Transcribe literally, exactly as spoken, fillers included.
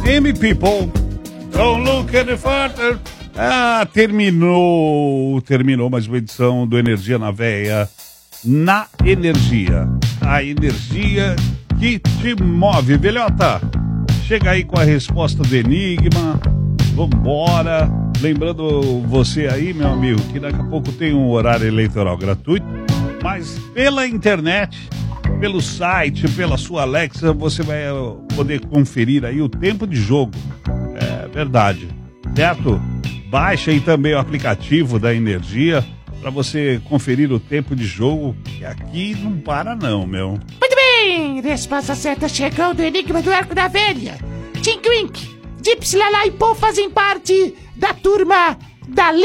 M People, don't look any further. Ah, terminou, terminou mais uma edição do Energia na Veia. Na Energia, a energia que te move. Velhota, chega aí com a resposta do enigma. Vambora. Lembrando você aí, meu amigo, que daqui a pouco tem um horário eleitoral gratuito, mas pela internet, pelo site, pela sua Alexa, você vai poder conferir aí o tempo de jogo. É verdade, certo? Baixa aí também o aplicativo da Energia para você conferir o tempo de jogo, que aqui não para não, meu. Muito bem, resposta certa chegou do Enigma do Arco da Velha. Tink Wink, Gypsy, Lala e Po fazem parte da turma da